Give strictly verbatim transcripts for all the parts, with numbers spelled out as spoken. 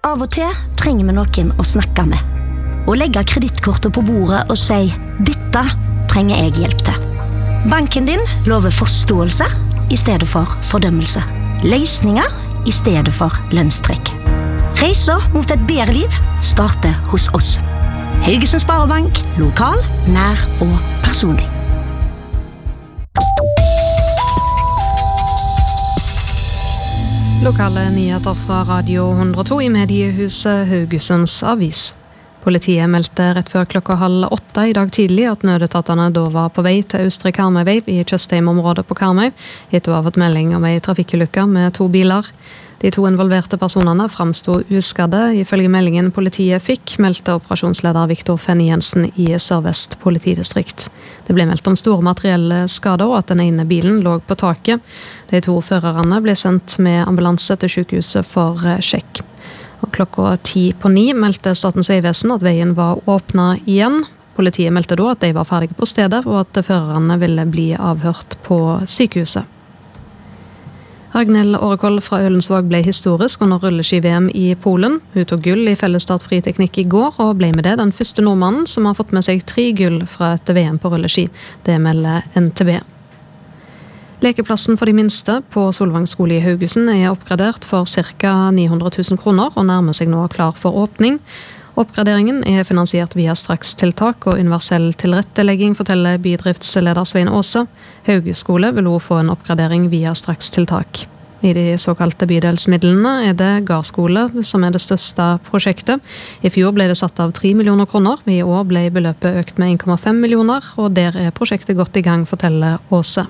av og til trenger vi noen å snakke med. Og legge kredittkortet på bordet og si, dette trenger jeg hjelp til. Banken din lover forståelse i stedet for fordømmelse. Løsninger i stedet for lønnstrekk. Reisa mot et bedre liv starter hos oss. Haugesund Sparebank, lokal, nær og personlig. Lokale nyheter fra Radio hundre og to i mediehuset Haugesunds Avis. Politiet meldte rett før klokka halv åtte i dag tidlig at nødetatene da var på vei til Østre Karmøy i Tjøstheim-området på Karmøy, etter å ha fått melding om en trafikkulykke med to biler. De to involverte personene framstod uskadde. Ifølge meldingen politiet fikk, meldte operasjonsleder Viktor Fenny Jensen i Sør-Vest politidistrikt. Det ble meldt om store materielle skader og at den ene bilen lå på taket. De to førerne ble sendt med ambulanse til sykehuset for sjekk. Og klokka ti på ni meldte Statens Vegvesen at veien var åpnet igjen. Politiet meldte da at de var ferdige på stedet, og at førerne ville bli avhørt på sykehuset. Ragnhild Årekoll fra Ølensvåg ble historisk under rulleski-V M i Polen. Hun tok gull i fellesstart friteknikk i går, og ble med det den første nordmannen som har fått med seg tre gull fra et V M på rulleski. Det melder N T B. Lekeplassen for de minste på Solvang skole i Haugesund er oppgradert for ca. ni hundre tusen kroner og nærmer seg nå klar for åpning. Oppgraderingen er finansiert via strakstiltak og universell tilrettelegging, forteller bydriftsleder Svein Åse. Haugeskole vil også få en oppgradering via strakstiltak. I de såkalte bydelsmidlene er det Gardskole som er det største prosjektet. I fjor ble det satt av tre millioner kroner, i år ble beløpet økt med en komma fem millioner, og der er prosjektet godt i gang, forteller Åse.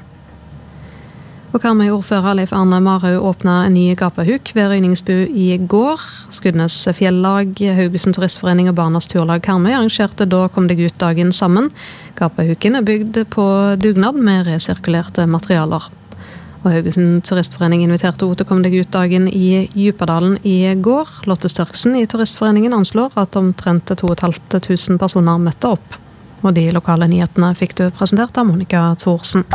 Og Karmøy-ordfører Leif Arne Marhaug åpnet en ny gapahuk ved Røyningsbu i går. Skudenes Fjellag, Haugesund Turistforening og Barnas Turlag Karmøy arrangerte Da kom deg ut dagen sammen. Gapahuken er bygd på dugnad med resirkulerte materialer. Og Haugesund Turistforening inviterte henne til kom deg ut dagen i Djupadalen i går. Lotte Størksen i Turistforeningen anslår at omtrent to og et halvt tusen personer møtte opp. Og de lokale nyhetene fikk du presentert av Monica Thorsen.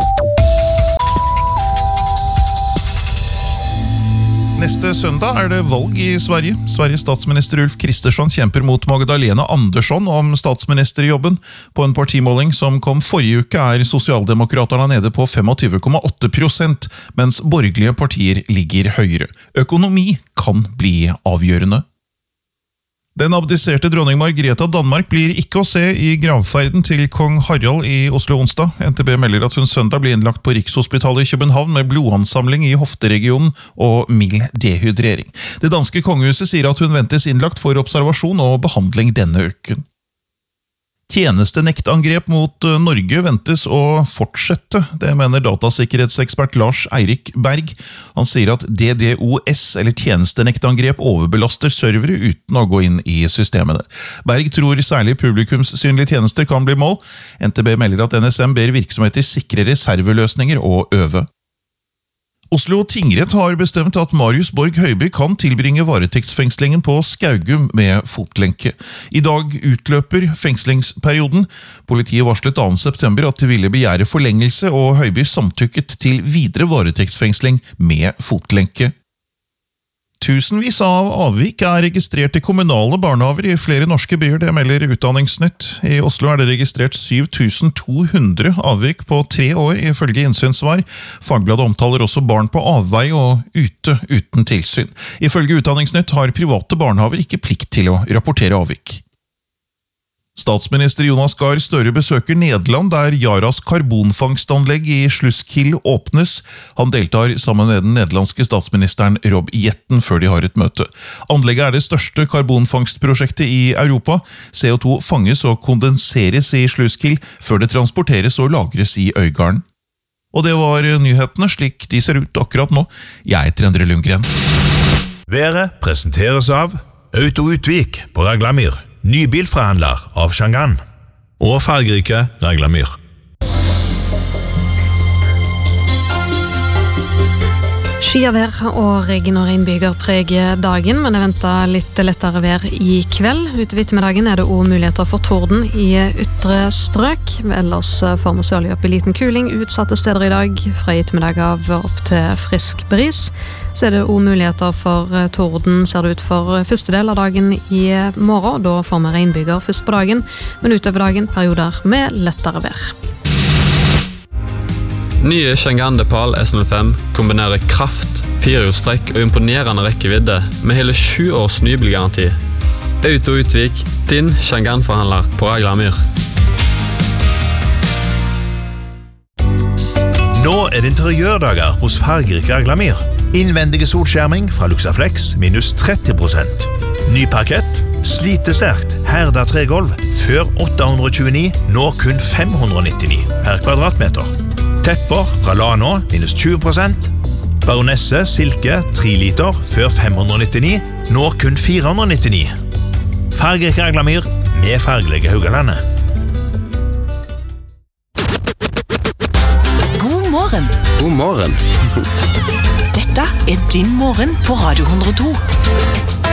Neste søndag er det valg i Sverige. Sveriges statsminister Ulf Kristersson kjemper mot Magdalena Andersson om statsministerjobben. På en partimåling som kom forrige uke er sosialdemokraterne nede på tjuefem komma åtte prosent, mens borgerlige partier ligger høyere. Økonomi kan bli avgjørende. Den abdiserte dronning Margrethe av Danmark blir ikke å se i gravferden til kong Harald i Oslo onsdag. N T B melder at hun søndag blir innlagt på Rikshospitalet i København med blodansamling i hofteregionen og mild dehydrering. Det danske kongehuset sier at hun ventes innlagt for observasjon og behandling denne uken. Tjenestenektangrep mot Norge ventes å fortsette, det mener datasikkerhetsekspert Lars Eirik Berg. Han sier at D DoS, eller tjenestenektangrep, overbelaster servere uten å gå inn i systemene. Berg tror særlig publikumssynlige tjenester kan bli mål. N T B melder at N S M ber virksomheter sikre reserveløsninger og øve. Oslo tingrett har bestemt at Marius Borg Høiby kan tilbringe varetektsfengslingen på Skaugum med fotlenke. I dag utløper fengslingsperioden. Politiet varslet annet september at de ville begjære forlengelse, og Høiby samtykket til videre varetektsfengsling med fotlenke. Tusenvis av avvik er registrert i kommunale barnehaver i flere norske byer, det melder Utdanningsnytt. I Oslo er det registrert syv tusen to hundre avvik på tre år, ifølge innsynsvar. Fagbladet omtaler også barn på avvei og ute uten tilsyn. Ifølge Utdanningsnytt har private barnehaver ikke plikt til å rapportere avvik. Statsminister Jonas Gahr Støre besøker Nederland, der Yaras karbonfangstanlegg i Sluiskil åpnes. Han deltar sammen med den nederlandske statsministeren Rob Jetten før de har et møte. Anlegget er det største karbonfangstprosjektet i Europa. C O to fanges og kondenseres i Sluiskil før det transporteres og lagres i Øygarden. Og det var nyhetene slik de ser ut akkurat nå. Jeg heter Endre Lundgren. Været presenteres av Auto Utvik på Raglamyr. Ny bilforhandler av Shangan og fargerike Raglamyr. Skyavær og regn og regnbyger preger dagen, men det venter litt lettere vær i kveld. Utover ettermiddagen er det også muligheter for torden i ytre strøk. Ellers får vi sørlig opp i liten kuling utsatte steder i dag, fra ettermiddag av opp til frisk bris. Så er det også muligheter for torden, ser det ut for første del av dagen i morgen. Da får vi regnbyger først på dagen, men utover dagen perioder med lettere vær. Nye Chang'an Depal S null fem kombinerer kraft, firehjulstrekk og imponerende rekkevidde med hele sju års nybilgaranti. Auto Utvik, din Chang'an-forhandler på Raglamyr. Nå er det interiørdager hos fargerik Raglamyr. Innvendige solskjerming fra Luxaflex minus tretti prosent. Ny parkett, slitesterkt, herda tregolv, før åtte hundre og tjueni, nå kun fem hundre og nittini per kvadratmeter. Tepper fra Lano, minus tjue prosent. Baronesse, silke, tre liter, før fem hundre og nittini, nå kun fire hundre og nittini. Fargerik Raglamyr, med fargelige Haugalandet. God morgen. God morgen. Dette er din morgen på Radio hundre og to.